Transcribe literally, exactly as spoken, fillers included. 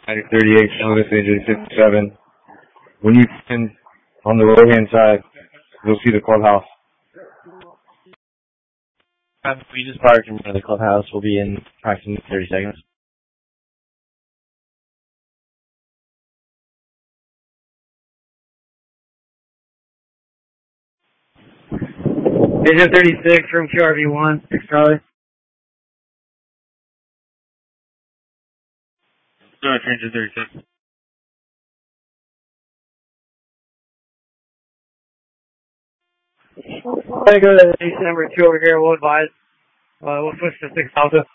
ninety thirty-eight, Elvis, A J fifty-seven. When you stand on the right-hand side, you'll see the clubhouse. We just parked in front of the clubhouse. We'll be in approximately thirty seconds. Vision thirty-six from Q R V one, six Charlie. Sorry, Vision thirty-six. I'm going to go to the base number two over here. We'll advise. Uh, we'll switch to six Alpha.